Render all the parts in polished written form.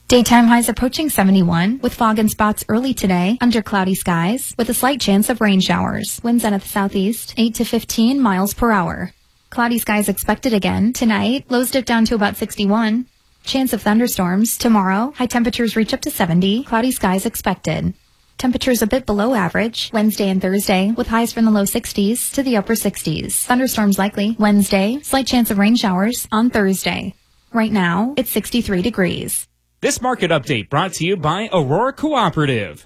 Daytime highs approaching 71, with fog and spots early today under cloudy skies, with a slight chance of rain showers. Winds out of the southeast, 8 to 15 miles per hour. Cloudy skies expected again tonight. Lows dip down to about 61. Chance of thunderstorms tomorrow. High temperatures reach up to 70. Cloudy skies expected. Temperatures a bit below average Wednesday and Thursday, with highs from the low 60s to the upper 60s. Thunderstorms likely Wednesday. Slight chance of rain showers on Thursday. Right now, it's 63 degrees. This market update brought to you by Aurora Cooperative.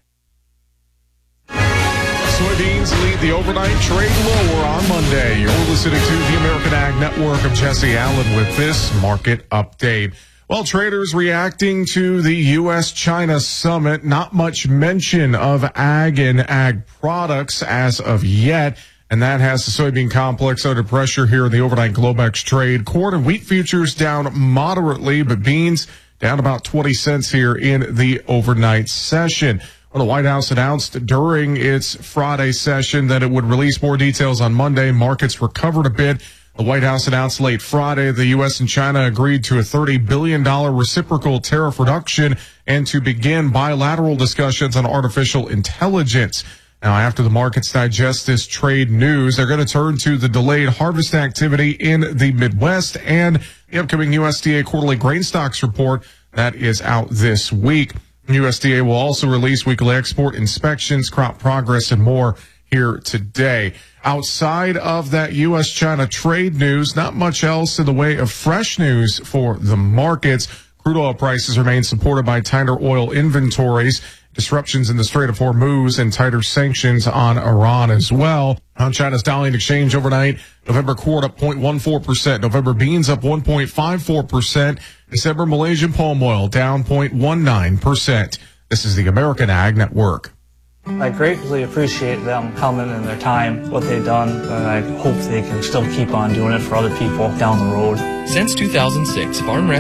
Soybeans lead the overnight trade lower on Monday. You're listening to the American Ag Network. I'm Jesse Allen with this market update. Well, traders reacting to the U.S.-China summit. Not much mention of ag and ag products as of yet. And that has the soybean complex under pressure here in the overnight Globex trade. Corn and wheat futures down moderately, but beans down about 20 cents here in the overnight session. Well, the White House announced during its Friday session that it would release more details on Monday. Markets recovered a bit. The White House announced late Friday the U.S. and China agreed to a $30 billion reciprocal tariff reduction and to begin bilateral discussions on artificial intelligence. Now, after the markets digest this trade news, they're going to turn to the delayed harvest activity in the Midwest and the upcoming USDA quarterly grain stocks report that is out this week. USDA will also release weekly export inspections, crop progress, and more here today. Outside of that U.S.-China trade news, not much else in the way of fresh news for the markets. Crude oil prices remain supported by tighter oil inventories, disruptions in the Strait of Hormuz, and tighter sanctions on Iran as well. On China's Dalian Exchange overnight, November corn up 0.14%, November beans up 1.54%, December Malaysian palm oil down 0.19%. This is the American Ag Network. I greatly appreciate them coming and their time, what they've done, and I hope they can still keep on doing it for other people down the road. Since 2006, Farm